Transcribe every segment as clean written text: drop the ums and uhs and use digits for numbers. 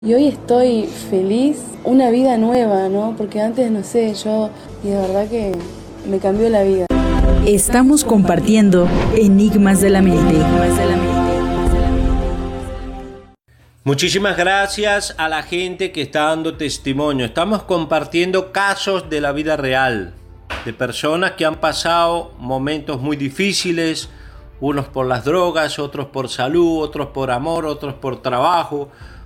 Y hoy estoy feliz, una vida nueva, ¿no? Porque antes, no sé, y de verdad que me cambió la vida. Estamos compartiendo Enigmas de la Mente. Muchísimas gracias a la gente que está dando testimonio. Estamos compartiendo casos de la vida real, de personas que han pasado momentos muy difíciles, unos por las drogas, otros por salud, otros por amor, otros por trabajo,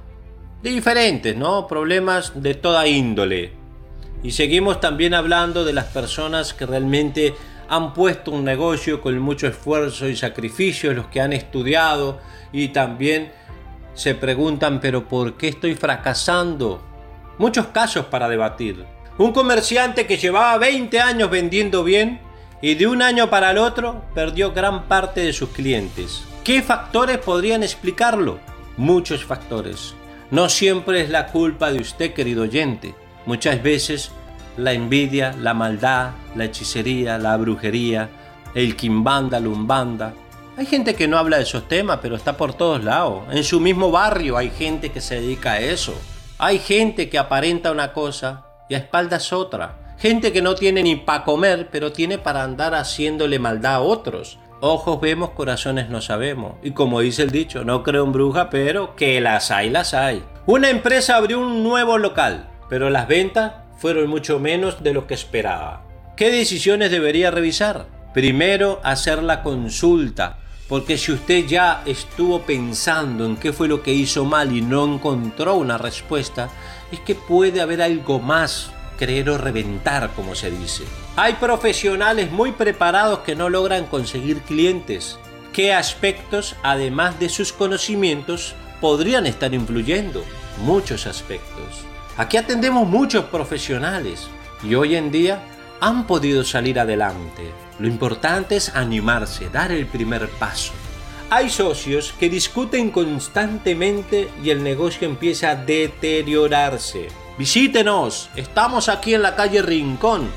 de diferentes, ¿no? Problemas de toda índole. Y seguimos también hablando de las personas que realmente han puesto un negocio con mucho esfuerzo y sacrificio, los que han estudiado y también se preguntan, ¿pero por qué estoy fracasando? Muchos casos para debatir. Un comerciante que llevaba 20 años vendiendo bien y de un año para el otro perdió gran parte de sus clientes. ¿Qué factores podrían explicarlo? Muchos factores. No siempre es la culpa de usted, querido oyente. Muchas veces la envidia, la maldad, la hechicería, la brujería, el quimbanda, la umbanda. Hay gente que no habla de esos temas, pero está por todos lados. En su mismo barrio hay gente que se dedica a eso. Hay gente que aparenta una cosa y a espaldas otra. Gente que no tiene ni para comer, pero tiene para andar haciéndole maldad a otros. Ojos vemos, corazones no sabemos. Y como dice el dicho, no creo en brujas, pero que las hay, las hay. Una empresa abrió un nuevo local, pero las ventas fueron mucho menos de lo que esperaba. ¿Qué decisiones debería revisar? Primero, hacer la consulta, porque si usted ya estuvo pensando en qué fue lo que hizo mal y no encontró una respuesta, es que puede haber algo más. Creer o reventar, como se dice. Hay profesionales muy preparados que no logran conseguir clientes. ¿Qué aspectos, además de sus conocimientos, podrían estar influyendo? Muchos aspectos. Aquí atendemos muchos profesionales y hoy en día han podido salir adelante. Lo importante es animarse, dar el primer paso. Hay socios que discuten constantemente y el negocio empieza a deteriorarse. Visítenos, estamos aquí en la calle Rincón,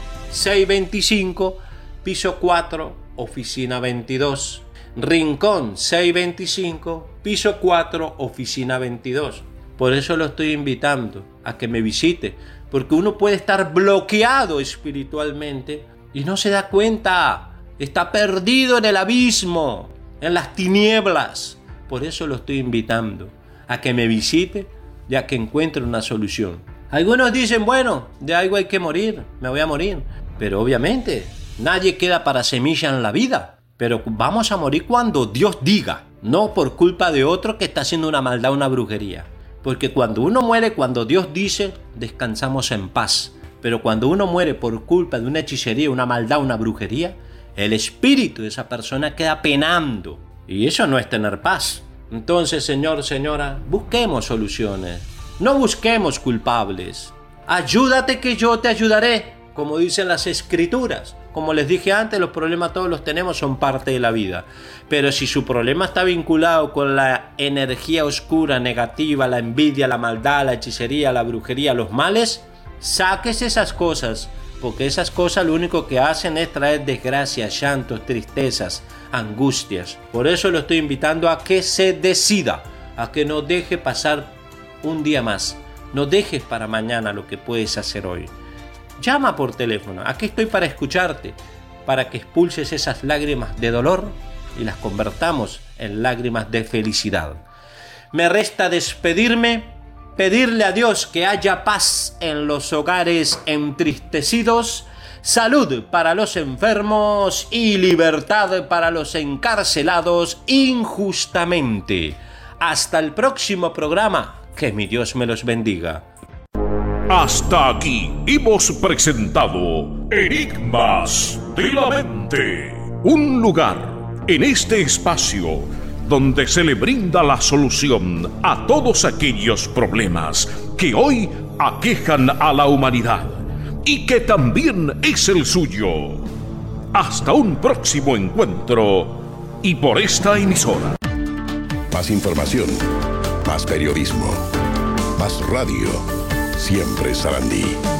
625, piso 4, oficina 22. Rincón, 625, piso 4, oficina 22. Por eso lo estoy invitando a que me visite, porque uno puede estar bloqueado espiritualmente y no se da cuenta, está perdido en el abismo, en las tinieblas. Por eso lo estoy invitando a que me visite y a que encuentre una solución. Algunos dicen, bueno, de algo hay que morir, me voy a morir. Pero obviamente, nadie queda para semilla en la vida. Pero vamos a morir cuando Dios diga, no por culpa de otro que está haciendo una maldad, una brujería. Porque cuando uno muere, cuando Dios dice, descansamos en paz. Pero cuando uno muere por culpa de una hechicería, una maldad, una brujería, el espíritu de esa persona queda penando. Y eso no es tener paz. Entonces, señor, señora, busquemos soluciones. No busquemos culpables. Ayúdate que yo te ayudaré, como dicen las escrituras. Como les dije antes, los problemas todos los tenemos, son parte de la vida. Pero si su problema está vinculado con la energía oscura, negativa, la envidia, la maldad, la hechicería, la brujería, los males, sáquese esas cosas, porque esas cosas lo único que hacen es traer desgracias, llantos, tristezas, angustias. Por eso lo estoy invitando a que se decida, a que no deje pasar un día más. No dejes para mañana lo que puedes hacer hoy. Llama por teléfono. Aquí estoy para escucharte, para que expulses esas lágrimas de dolor y las convertamos en lágrimas de felicidad. Me resta despedirme, pedirle a Dios que haya paz en los hogares entristecidos, salud para los enfermos y libertad para los encarcelados injustamente. Hasta el próximo programa. Que mi Dios me los bendiga. Hasta aquí hemos presentado Enigmas de la Mente. Un lugar en este espacio donde se le brinda la solución a todos aquellos problemas que hoy aquejan a la humanidad y que también es el suyo. Hasta un próximo encuentro y por esta emisora. Más información, más periodismo, más radio. Siempre Sarandí.